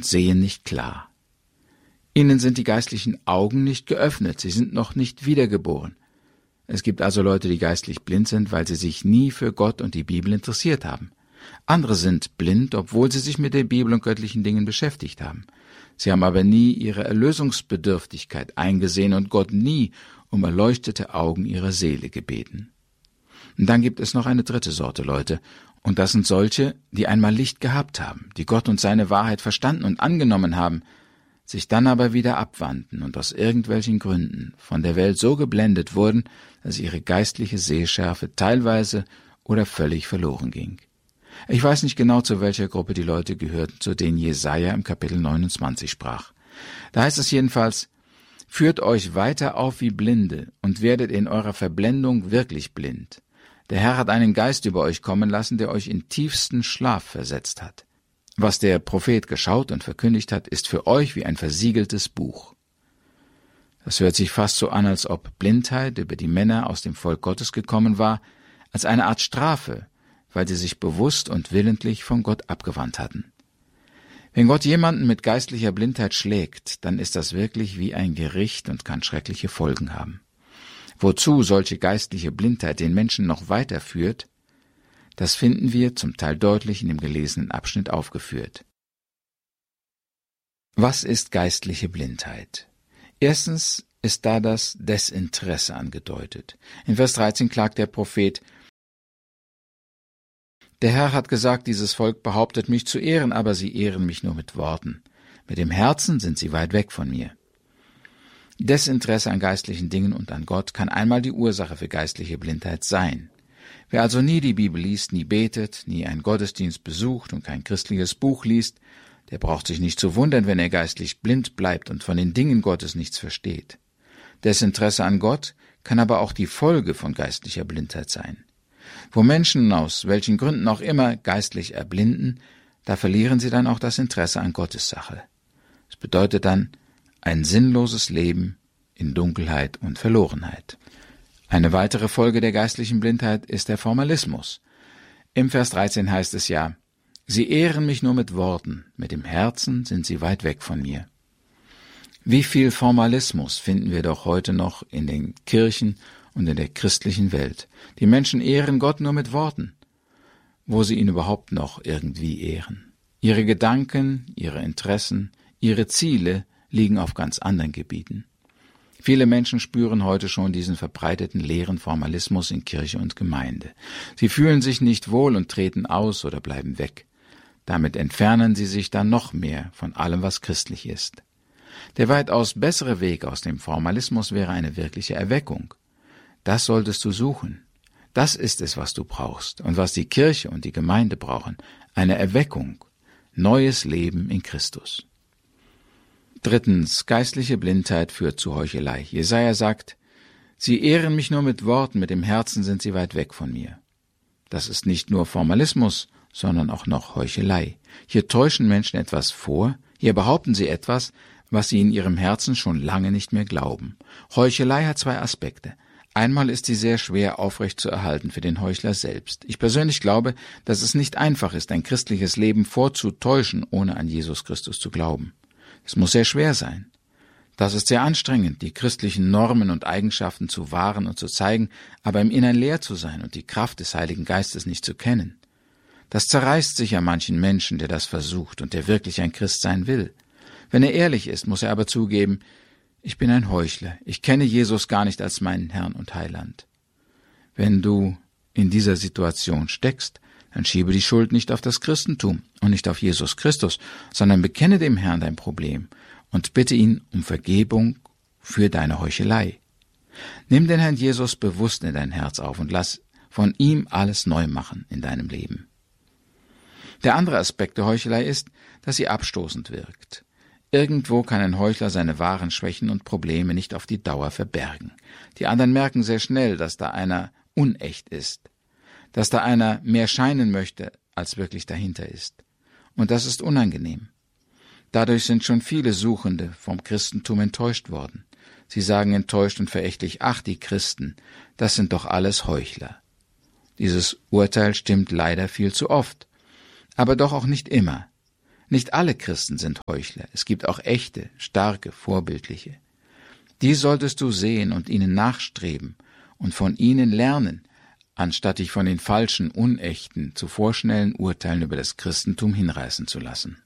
und sehen nicht klar. Ihnen sind die geistlichen Augen nicht geöffnet, sie sind noch nicht wiedergeboren. Es gibt also Leute, die geistlich blind sind, weil sie sich nie für Gott und die Bibel interessiert haben. Andere sind blind, obwohl sie sich mit der Bibel und göttlichen Dingen beschäftigt haben. Sie haben aber nie ihre Erlösungsbedürftigkeit eingesehen und Gott nie um erleuchtete Augen ihrer Seele gebeten. Und dann gibt es noch eine dritte Sorte Leute, und das sind solche, die einmal Licht gehabt haben, die Gott und seine Wahrheit verstanden und angenommen haben, sich dann aber wieder abwandten und aus irgendwelchen Gründen von der Welt so geblendet wurden, dass ihre geistliche Sehschärfe teilweise oder völlig verloren ging. Ich weiß nicht genau, zu welcher Gruppe die Leute gehörten, zu denen Jesaja im Kapitel 29 sprach. Da heißt es jedenfalls: Führt euch weiter auf wie Blinde und werdet in eurer Verblendung wirklich blind. Der Herr hat einen Geist über euch kommen lassen, der euch in tiefsten Schlaf versetzt hat. Was der Prophet geschaut und verkündigt hat, ist für euch wie ein versiegeltes Buch. Das hört sich fast so an, als ob Blindheit über die Männer aus dem Volk Gottes gekommen war, als eine Art Strafe, weil sie sich bewusst und willentlich von Gott abgewandt hatten. Wenn Gott jemanden mit geistlicher Blindheit schlägt, dann ist das wirklich wie ein Gericht und kann schreckliche Folgen haben. Wozu solche geistliche Blindheit den Menschen noch weiterführt, das finden wir zum Teil deutlich in dem gelesenen Abschnitt aufgeführt. Was ist geistliche Blindheit? Erstens ist da das Desinteresse angedeutet. In Vers 13 klagt der Prophet: Der Herr hat gesagt, dieses Volk behauptet mich zu ehren, aber sie ehren mich nur mit Worten. Mit dem Herzen sind sie weit weg von mir. Desinteresse an geistlichen Dingen und an Gott kann einmal die Ursache für geistliche Blindheit sein. Wer also nie die Bibel liest, nie betet, nie einen Gottesdienst besucht und kein christliches Buch liest, der braucht sich nicht zu wundern, wenn er geistlich blind bleibt und von den Dingen Gottes nichts versteht. Desinteresse an Gott kann aber auch die Folge von geistlicher Blindheit sein. Wo Menschen aus welchen Gründen auch immer geistlich erblinden, da verlieren sie dann auch das Interesse an Gottes Sache. Es bedeutet dann ein sinnloses Leben in Dunkelheit und Verlorenheit. Eine weitere Folge der geistlichen Blindheit ist der Formalismus. Im Vers 13 heißt es ja: Sie ehren mich nur mit Worten, mit dem Herzen sind sie weit weg von mir. Wie viel Formalismus finden wir doch heute noch in den Kirchen und in der christlichen Welt. Die Menschen ehren Gott nur mit Worten, wo sie ihn überhaupt noch irgendwie ehren. Ihre Gedanken, ihre Interessen, ihre Ziele liegen auf ganz anderen Gebieten. Viele Menschen spüren heute schon diesen verbreiteten leeren Formalismus in Kirche und Gemeinde. Sie fühlen sich nicht wohl und treten aus oder bleiben weg. Damit entfernen sie sich dann noch mehr von allem, was christlich ist. Der weitaus bessere Weg aus dem Formalismus wäre eine wirkliche Erweckung. Das solltest du suchen. Das ist es, was du brauchst und was die Kirche und die Gemeinde brauchen. Eine Erweckung, neues Leben in Christus. Drittens, geistliche Blindheit führt zu Heuchelei. Jesaja sagt: Sie ehren mich nur mit Worten, mit dem Herzen sind sie weit weg von mir. Das ist nicht nur Formalismus, sondern auch noch Heuchelei. Hier täuschen Menschen etwas vor, hier behaupten sie etwas, was sie in ihrem Herzen schon lange nicht mehr glauben. Heuchelei hat zwei Aspekte. Einmal ist sie sehr schwer aufrecht zu erhalten für den Heuchler selbst. Ich persönlich glaube, dass es nicht einfach ist, ein christliches Leben vorzutäuschen, ohne an Jesus Christus zu glauben. Es muss sehr schwer sein. Das ist sehr anstrengend, die christlichen Normen und Eigenschaften zu wahren und zu zeigen, aber im Innern leer zu sein und die Kraft des Heiligen Geistes nicht zu kennen. Das zerreißt sicher manchen Menschen, der das versucht und der wirklich ein Christ sein will. Wenn er ehrlich ist, muss er aber zugeben: Ich bin ein Heuchler, ich kenne Jesus gar nicht als meinen Herrn und Heiland. Wenn du in dieser Situation steckst, dann schiebe die Schuld nicht auf das Christentum und nicht auf Jesus Christus, sondern bekenne dem Herrn dein Problem und bitte ihn um Vergebung für deine Heuchelei. Nimm den Herrn Jesus bewusst in dein Herz auf und lass von ihm alles neu machen in deinem Leben. Der andere Aspekt der Heuchelei ist, dass sie abstoßend wirkt. Irgendwo kann ein Heuchler seine wahren Schwächen und Probleme nicht auf die Dauer verbergen. Die anderen merken sehr schnell, dass da einer unecht ist, dass da einer mehr scheinen möchte, als wirklich dahinter ist. Und das ist unangenehm. Dadurch sind schon viele Suchende vom Christentum enttäuscht worden. Sie sagen enttäuscht und verächtlich: Ach, die Christen, das sind doch alles Heuchler. Dieses Urteil stimmt leider viel zu oft, aber doch auch nicht immer. Nicht alle Christen sind Heuchler. Es gibt auch echte, starke, vorbildliche. Die solltest du sehen und ihnen nachstreben und von ihnen lernen, anstatt dich von den falschen, unechten, zu vorschnellen Urteilen über das Christentum hinreißen zu lassen.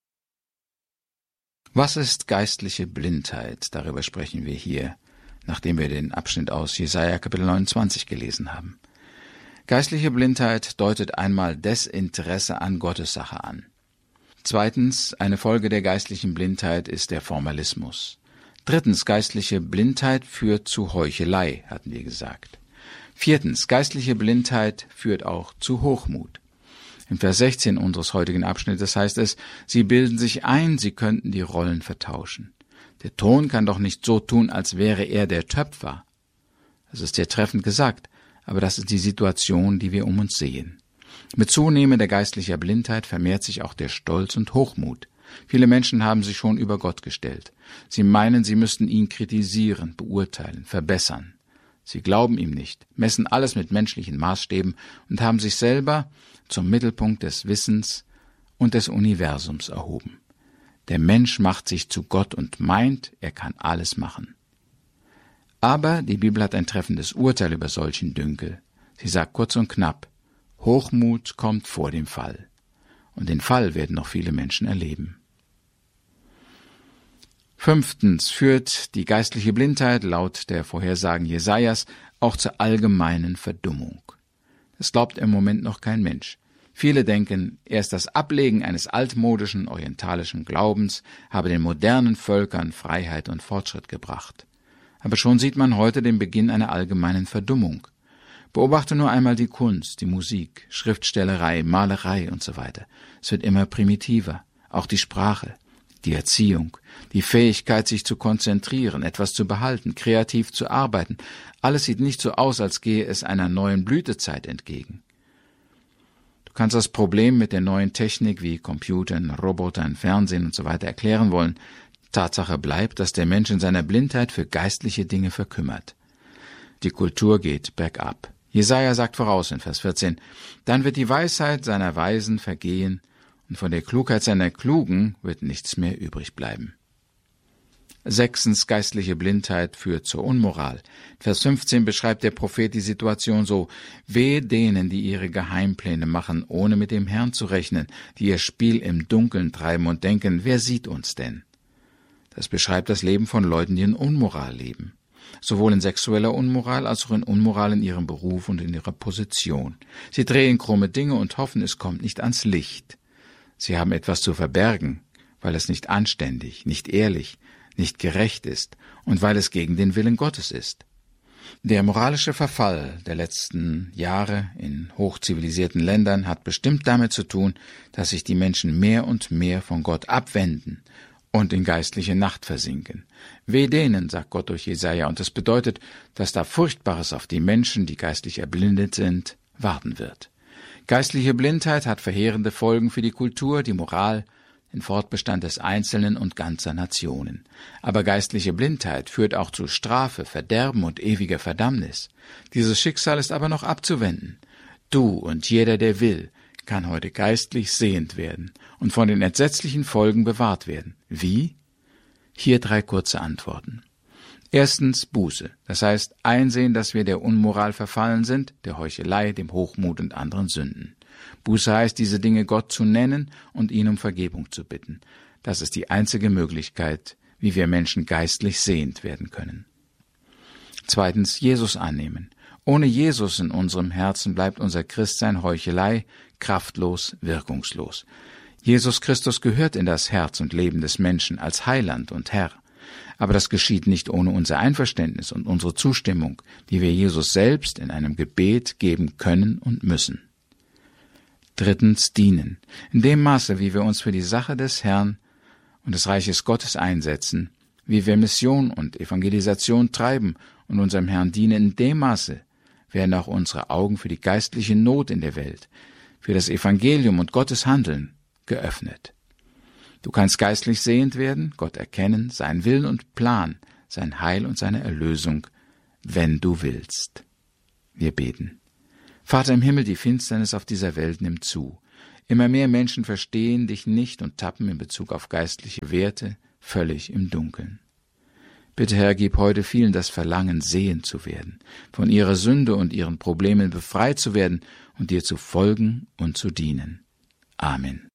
Was ist geistliche Blindheit? Darüber sprechen wir hier, nachdem wir den Abschnitt aus Jesaja Kapitel 29 gelesen haben. Geistliche Blindheit deutet einmal Desinteresse an Gottes Sache an. Zweitens, eine Folge der geistlichen Blindheit ist der Formalismus. Drittens, geistliche Blindheit führt zu Heuchelei, hatten wir gesagt. Viertens, geistliche Blindheit führt auch zu Hochmut. In Vers 16 unseres heutigen Abschnittes heißt es, sie bilden sich ein, sie könnten die Rollen vertauschen. Der Ton kann doch nicht so tun, als wäre er der Töpfer. Das ist sehr treffend gesagt, aber das ist die Situation, die wir um uns sehen. Mit zunehmender geistlicher Blindheit vermehrt sich auch der Stolz und Hochmut. Viele Menschen haben sich schon über Gott gestellt. Sie meinen, sie müssten ihn kritisieren, beurteilen, verbessern. Sie glauben ihm nicht, messen alles mit menschlichen Maßstäben und haben sich selber zum Mittelpunkt des Wissens und des Universums erhoben. Der Mensch macht sich zu Gott und meint, er kann alles machen. Aber die Bibel hat ein treffendes Urteil über solchen Dünkel. Sie sagt kurz und knapp, Hochmut kommt vor dem Fall. Und den Fall werden noch viele Menschen erleben. Fünftens führt die geistliche Blindheit laut der Vorhersagen Jesajas auch zur allgemeinen Verdummung. Das glaubt im Moment noch kein Mensch. Viele denken, erst das Ablegen eines altmodischen, orientalischen Glaubens habe den modernen Völkern Freiheit und Fortschritt gebracht. Aber schon sieht man heute den Beginn einer allgemeinen Verdummung. Beobachte nur einmal die Kunst, die Musik, Schriftstellerei, Malerei und so weiter. Es wird immer primitiver, auch die Sprache, die Erziehung, die Fähigkeit, sich zu konzentrieren, etwas zu behalten, kreativ zu arbeiten. Alles sieht nicht so aus, als gehe es einer neuen Blütezeit entgegen. Du kannst das Problem mit der neuen Technik wie Computern, Robotern, Fernsehen und so weiter erklären wollen. Tatsache bleibt, dass der Mensch in seiner Blindheit für geistliche Dinge verkümmert. Die Kultur geht bergab. Jesaja sagt voraus in Vers 14, dann wird die Weisheit seiner Weisen vergehen und von der Klugheit seiner Klugen wird nichts mehr übrig bleiben. Sechstens, geistliche Blindheit führt zur Unmoral. Vers 15 beschreibt der Prophet die Situation so, wehe denen, die ihre Geheimpläne machen, ohne mit dem Herrn zu rechnen, die ihr Spiel im Dunkeln treiben und denken, wer sieht uns denn? Das beschreibt das Leben von Leuten, die in Unmoral leben. Sowohl in sexueller Unmoral als auch in Unmoral in ihrem Beruf und in ihrer Position. Sie drehen krumme Dinge und hoffen, es kommt nicht ans Licht. Sie haben etwas zu verbergen, weil es nicht anständig, nicht ehrlich, nicht gerecht ist und weil es gegen den Willen Gottes ist. Der moralische Verfall der letzten Jahre in hochzivilisierten Ländern hat bestimmt damit zu tun, dass sich die Menschen mehr und mehr von Gott abwenden und in geistliche Nacht versinken. Weh denen, sagt Gott durch Jesaja, und das bedeutet, dass da Furchtbares auf die Menschen, die geistlich erblindet sind, warten wird. Geistliche Blindheit hat verheerende Folgen für die Kultur, die Moral, den Fortbestand des Einzelnen und ganzer Nationen. Aber geistliche Blindheit führt auch zu Strafe, Verderben und ewiger Verdammnis. Dieses Schicksal ist aber noch abzuwenden. Du und jeder, der will, kann heute geistlich sehend werden und von den entsetzlichen Folgen bewahrt werden. Wie? Hier 3 kurze Antworten. Erstens Buße, das heißt einsehen, dass wir der Unmoral verfallen sind, der Heuchelei, dem Hochmut und anderen Sünden. Buße heißt, diese Dinge Gott zu nennen und ihn um Vergebung zu bitten. Das ist die einzige Möglichkeit, wie wir Menschen geistlich sehend werden können. Zweitens Jesus annehmen. Ohne Jesus in unserem Herzen bleibt unser Christsein Heuchelei, kraftlos, wirkungslos. Jesus Christus gehört in das Herz und Leben des Menschen als Heiland und Herr. Aber das geschieht nicht ohne unser Einverständnis und unsere Zustimmung, die wir Jesus selbst in einem Gebet geben können und müssen. Drittens dienen. In dem Maße, wie wir uns für die Sache des Herrn und des Reiches Gottes einsetzen, wie wir Mission und Evangelisation treiben und unserem Herrn dienen, in dem Maße werden auch unsere Augen für die geistliche Not in der Welt, für das Evangelium und Gottes Handeln geöffnet. Du kannst geistlich sehend werden, Gott erkennen, seinen Willen und Plan, sein Heil und seine Erlösung, wenn du willst. Wir beten. Vater im Himmel, die Finsternis auf dieser Welt nimmt zu. Immer mehr Menschen verstehen dich nicht und tappen in Bezug auf geistliche Werte völlig im Dunkeln. Bitte, Herr, gib heute vielen das Verlangen, sehend zu werden, von ihrer Sünde und ihren Problemen befreit zu werden und dir zu folgen und zu dienen. Amen.